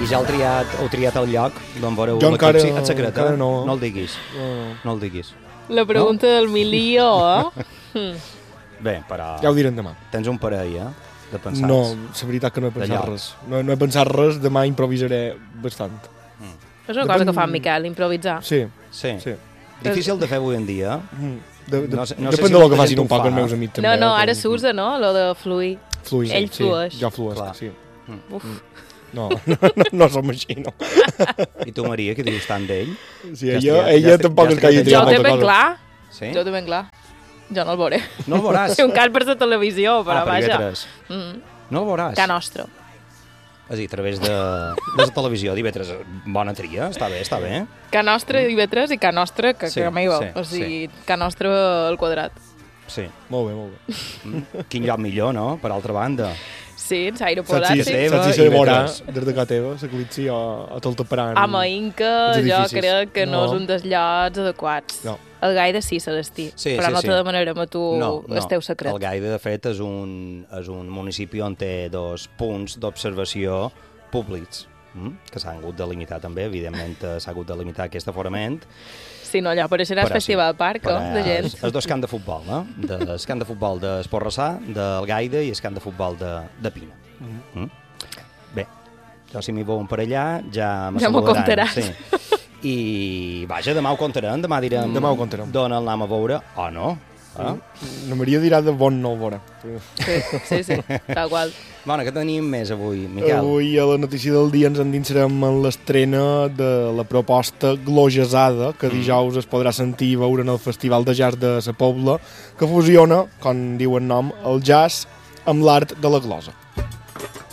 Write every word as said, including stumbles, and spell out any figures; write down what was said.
I ja heu triat, heu triat el lloc d'on veureu l'eclipsi? Et secret, encara no. No el diguis. No, no. No el diguis. La pregunta no? del milió, eh? Bé, però... Ja ho direm demà. Tens un parell, eh? De pensats. No, la veritat que no he pensat res. No, no he pensat res, demà improvisaré bastant. Mm. És una Depèn... cosa que fa en Miquel, improvisar. Sí. Sí. sí. Difícil de fer avui en dia. Mm. De, de, no sé, no depèn sé de si lo que facin un poc els meus amics. No, no, ara s'usa, no?, lo de fluir. Fluir, Ell sí. flueix. Jo flueix, Clar. sí. Mm. Uf. No, no, no, no som així, no. I tu, Maria, què dius tant d'ell? Sí, ja ella, ella ja tampoc ja és que hagi triat molta cosa. Jo ho tinc ben clar. Sí? Jo ho tinc ben clar. Jo no el veuré. No el veuràs? Té un cal per la televisió, però ah, vaja. Mm. No el veuràs? Ca nostre. És a dir, a través de, de la televisió d'I V tres, bona tria, està bé, està bé. Ca nostre I V tres i Ca nostre, que, sí, que meva. Sí, o sigui, sí. Ca nostre al quadrat. Sí. Molt bé, molt bé. Mm. Quin lloc millor, no?, per altra banda. Sí, en l'aeroport. Saps si, saps si se veurà des de ca teva, l'eclipsi, o, o te'l taparan? A Mainca jo crec que no, no és un dels llocs adequats. No. El Gaire sí, Celestí, sí, però sí, no sí. te demanarem a tu no, no. el teu secret. El Gaire, de fet, és un, és un municipi on té dos punts d'observació públics, mm? que s'han hagut de limitar també, evidentment s'ha hagut de limitar aquest aforament. Sí, no, allò apareixerà el Festival sí. Parc, oh, de gent. Els dos camps de futbol, no? De, el camp de futbol d'Esporrassà, del Gaire, i el camp de futbol de, de Pina. Mm. Mm? Bé, jo si m'hi veuen per allà ja me ja m'ho comptaràs. Sí. I vaja, demà ho contarem, demà direm demà ho contarem. D'on el anem a veure o no. Eh? La Maria dirà de bon no el veurà. Sí, sí, sí, tal qual. Bona, què tenim més avui, Miquel? Avui a la notícia del dia ens endinsarem en l'estrena de la proposta Glogesada, que mm. dijous es podrà sentir i veure en el Festival de Jazz de sa Pobla, que fusiona, com diu el nom, el jazz amb l'art de la glosa.